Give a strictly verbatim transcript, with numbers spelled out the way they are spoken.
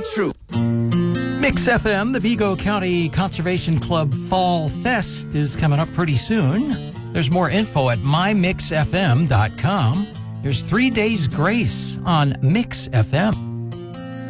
true. Mix F M, the Vigo County Conservation Club Fall Fest is coming up pretty soon. There's more info at my mix f m dot com. There's three days grace on Mix F M.